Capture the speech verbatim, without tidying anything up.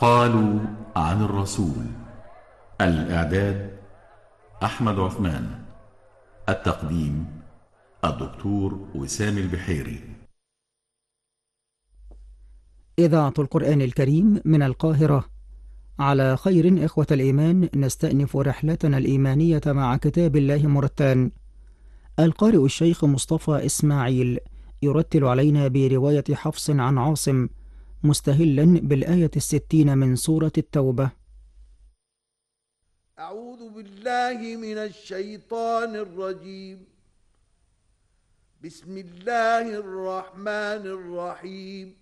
قالوا عن الرسول. الإعداد أحمد عثمان. التقديم الدكتور وسام البحيري. إذاعة القرآن الكريم من القاهرة. على خير إخوة الإيمان، نستأنف رحلتنا الإيمانية مع كتاب الله مرتلا. القارئ الشيخ مصطفى إسماعيل يرتل علينا برواية حفص عن عاصم، مستهلا بالآية الستين من سورة التوبة. أعوذ بالله من الشيطان الرجيم. بسم الله الرحمن الرحيم.